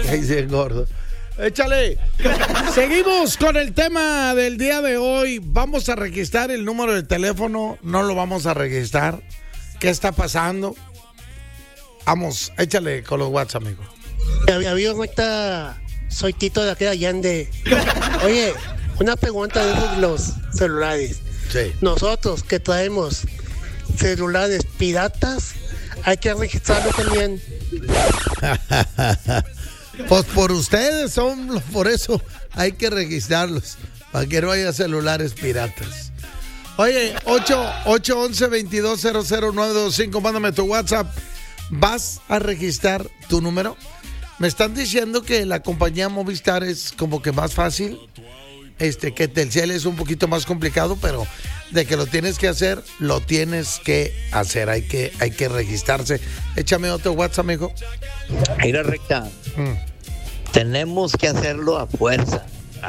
caes bien gordo. Échale. Seguimos con el tema del día de hoy. Vamos a registrar el número de teléfono. No lo vamos a registrar. ¿Qué está pasando? Vamos, échale con los WhatsApp, amigo. Mi amigo, ahorita soy Tito de aquí de Allende. Oye, una pregunta de los celulares. Sí. Nosotros que traemos celulares piratas, hay que registrarlo también. Pues por ustedes son, por eso hay que registrarlos, para que no haya celulares piratas. Oye, 811-2200-925, mándame tu WhatsApp. ¿Vas a registrar tu número? Me están diciendo que la compañía Movistar es como que más fácil, que Telcel es un poquito más complicado, pero de que lo tienes que hacer, lo tienes que hacer. Hay que registrarse. Échame otro WhatsApp, amigo. Mira, Recta, tenemos que hacerlo a fuerzas.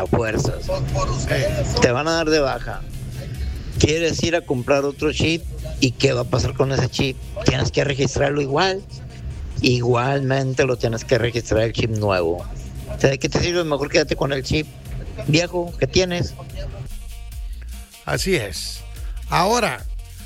Te van a dar de baja. ¿Quieres ir a comprar otro chip? ¿Y qué va a pasar con ese chip? Tienes que registrarlo igual. Igualmente lo tienes que registrar el chip nuevo. O sea, ¿de qué te sirve? Mejor quédate con el chip viejo que tienes. Así es. Ahora,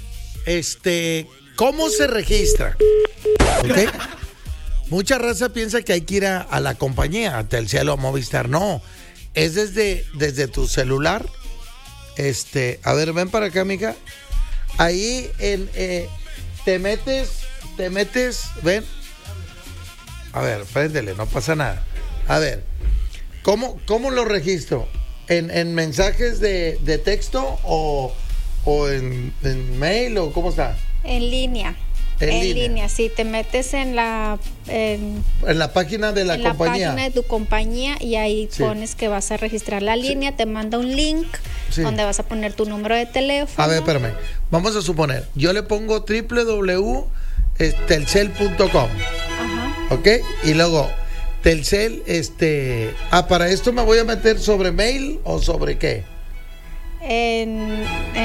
¿cómo se registra? ¿Ok? Mucha raza piensa que hay que ir a la compañía, a Telcel o a Movistar. No, es desde tu celular. A ver, ven para acá, amiga. Ahí te metes, ven. A ver, préndele, no pasa nada. A ver, ¿cómo lo registro? ¿En mensajes de texto o en mail o cómo está? En línea. En línea, sí, te metes en la página de la compañía. En la página de tu compañía y ahí pones que vas a registrar la línea, te manda un link donde vas a poner tu número de teléfono. A ver, espérame, vamos a suponer, yo le pongo www.telcel.com, ¿ok? Y luego, Telcel, para esto me voy a meter sobre mail o sobre qué? En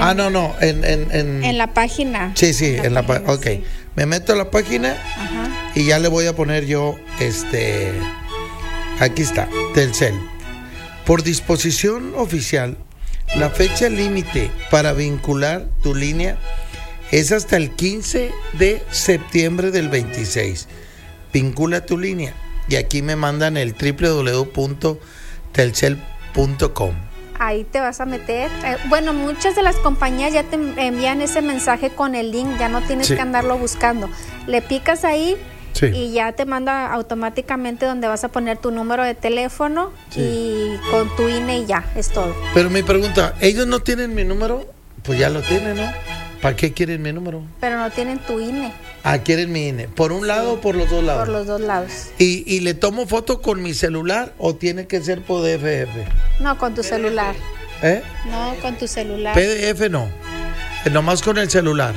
la página. Sí, en la página. Ok. Sí. Me meto a la página y ya le voy a poner yo aquí está, Telcel. Por disposición oficial, la fecha límite para vincular tu línea es hasta el 15 de septiembre del 26. Vincula tu línea y aquí me mandan el www.telcel.com. Ahí te vas a meter. Bueno, muchas de las compañías ya te envían ese mensaje con el link, ya no tienes que andarlo buscando. Le picas ahí y ya te manda automáticamente donde vas a poner tu número de teléfono y con tu INE y ya, es todo. Pero mi pregunta, ¿ellos no tienen mi número? Pues ya lo tienen, ¿no? ¿Para qué quieren mi número? Pero no tienen tu INE. Ah, quieren mi INE. ¿Por un lado o por los dos lados? Por los dos lados. ¿Y le tomo foto con mi celular o tiene que ser por PDF? No, con tu celular. No, con tu celular. PDF no. Nomás con el celular.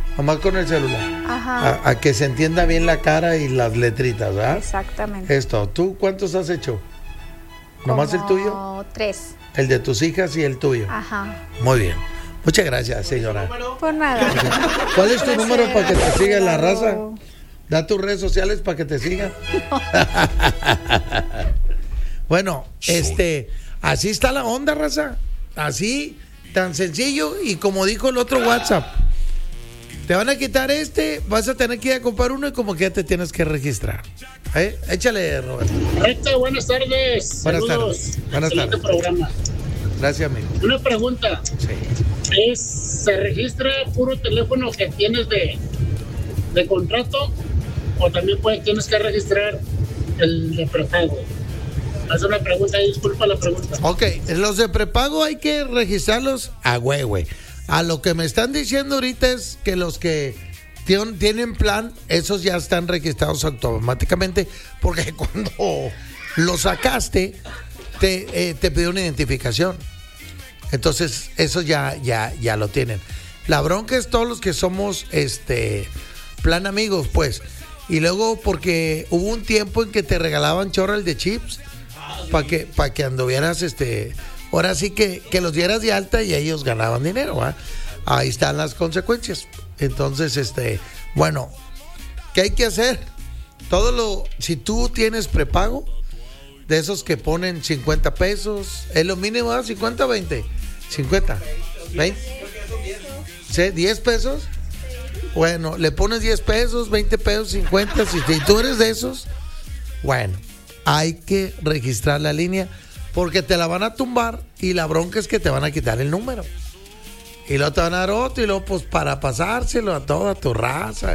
Ajá. A que se entienda bien la cara y las letritas, ¿verdad? Exactamente. Esto. ¿Tú cuántos has hecho? ¿Nomás el tuyo? 3. El de tus hijas y el tuyo. Ajá. Muy bien. Muchas gracias, señora. Por nada. ¿Cuál es tu número para que te siga la raza? Da tus redes sociales para que te sigan. Bueno, así está la onda, raza. Así, tan sencillo. Y como dijo el otro WhatsApp, te van a quitar vas a tener que ir a comprar uno y como que ya te tienes que registrar. Échale, Roberto. Buenas tardes. Buenas tardes. Buenas tardes. Programa. Gracias, amigo. Una pregunta. Sí. ¿Se registra puro teléfono que tienes de contrato o también tienes que registrar el de prepago? Es una pregunta, disculpa la pregunta. Ok, los de prepago hay que registrarlos a güey. A lo que me están diciendo ahorita es que los que tienen plan, esos ya están registrados automáticamente porque cuando lo sacaste te pidió una identificación. Entonces, eso ya lo tienen. La bronca es todos los que somos plan amigos, pues. Y luego porque hubo un tiempo en que te regalaban chorral de chips para que anduvieras ahora sí que los dieras de alta y ellos ganaban dinero, ¿va? Ahí están las consecuencias. Entonces, bueno, ¿qué hay que hacer? Si tú tienes prepago, de esos que ponen 50 pesos. ¿Es lo mínimo, ¿verdad? ¿50 o 20? 50. ¿20? ¿Sí? ¿10 pesos? Bueno, le pones 10 pesos, 20 pesos, 50. Si tú eres de esos, bueno, hay que registrar la línea porque te la van a tumbar y la bronca es que te van a quitar el número. Y luego te van a dar otro y luego pues para pasárselo a toda tu raza.